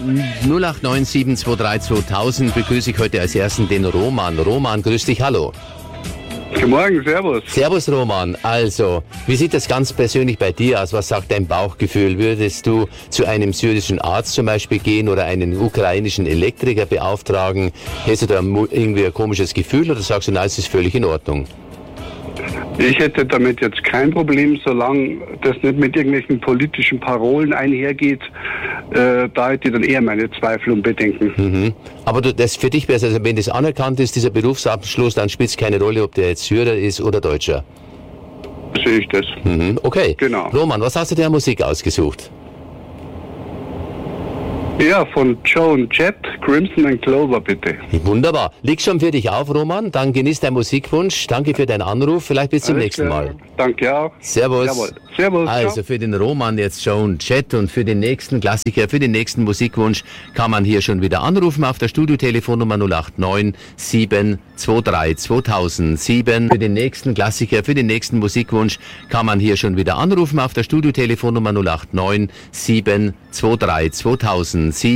089 723 2000 begrüße ich heute als ersten den Roman. Roman, grüß dich, hallo. Guten Morgen, servus. Servus Roman, also, wie sieht das ganz persönlich bei dir aus? Was sagt dein Bauchgefühl? Würdest du zu einem syrischen Arzt zum Beispiel gehen oder einen ukrainischen Elektriker beauftragen? Hättest du da irgendwie ein komisches Gefühl oder sagst du, nein, es ist völlig in Ordnung? Ich hätte damit jetzt kein Problem, solange das nicht mit irgendwelchen politischen Parolen einhergeht. Da hätte ich dann eher meine Zweifel und Bedenken. Mhm. Aber das für dich besser, also wenn das anerkannt ist, dieser Berufsabschluss, dann spielt es keine Rolle, ob der jetzt Syrer ist oder Deutscher. Sehe ich das. Mhm. Okay. Genau. Roman, was hast du dir an Musik ausgesucht? Ja, von Joe und Jet, Crimson and Clover, bitte. Wunderbar. Leg schon für dich auf, Roman. Dann genieß deinen Musikwunsch. Danke für deinen Anruf. Vielleicht bis zum nächsten Mal. Danke auch. Servus. Jawohl. Servus. Also ciao. für den Roman jetzt Joan Jett und für den nächsten Klassiker, für den nächsten Musikwunsch kann man hier schon wieder anrufen auf der Studiotelefonnummer 089 723 2007. Für den nächsten Klassiker, für den nächsten Musikwunsch kann man hier schon wieder anrufen auf der Studiotelefonnummer 089 723 2007.